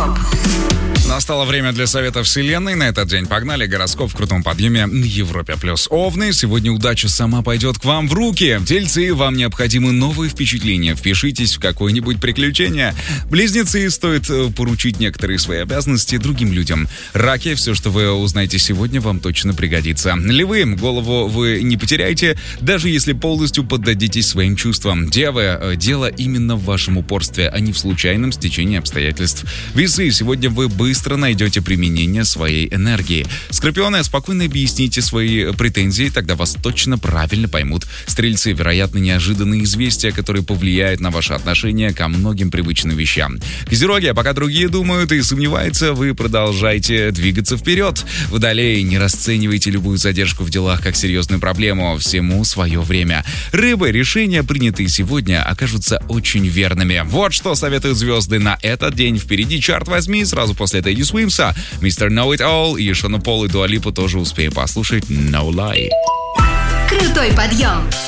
гороскоп. Настало время для совета вселенной. На этот день погнали. Гороскоп в крутом подъеме на Европе+. Овны, сегодня удача сама пойдет к вам в руки. Тельцы, вам необходимы новые впечатления. Впишитесь в какое-нибудь приключение. Близнецы, стоит поручить некоторые свои обязанности другим людям. Раки, все, что вы узнаете сегодня, вам точно пригодится. Львы, голову вы не потеряете, даже если полностью поддадитесь своим чувствам. Девы, дело именно в вашем упорстве, а не в случайном стечении обстоятельств. Весы, сегодня вы быстро найдете применение своей энергии. Скорпионы, спокойно объясните свои претензии, тогда вас точно правильно поймут. Стрельцы, вероятно, неожиданные известия, которые повлияют на ваши отношения ко многим привычным вещам. Козероги, пока другие думают и сомневаются, вы продолжайте двигаться вперед. Водолеи, не расценивайте любую задержку в делах как серьезную проблему. Всему свое время. Рыбы, решения, принятые сегодня, окажутся очень верными. Вот что советуют звезды на этот день. Впереди чарт 8, сразу после Тедди Свимса, Mr. Know It All и Шона Пол и Дуа Липу тоже успеем послушать. No Lie. Крутой подъем.